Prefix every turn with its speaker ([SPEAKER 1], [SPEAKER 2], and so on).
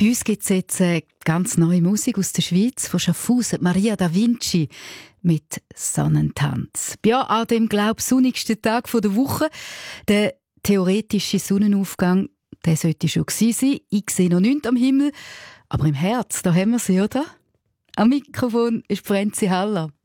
[SPEAKER 1] Bei uns gibt es jetzt ganz neue Musik aus der Schweiz, von Schaffhausen, Maria da Vinci mit Sonnentanz. Ja, an dem, sonnigsten Tag der Woche, der theoretische Sonnenaufgang, der sollte schon gewesen sein. Ich sehe noch nichts am Himmel, aber im Herz, da haben wir sie, oder? Am Mikrofon ist Franzi Haller.